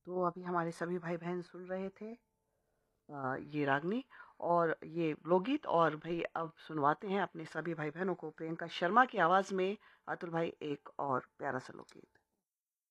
तो अभी हमारे सभी भाई बहन सुन रहे थे ये रागनी और ये लोकगीत। और भाई अब सुनवाते हैं अपने सभी भाई बहनों को प्रियंका शर्मा की आवाज़ में अतुल भाई एक और प्यारा सा लोकगीत।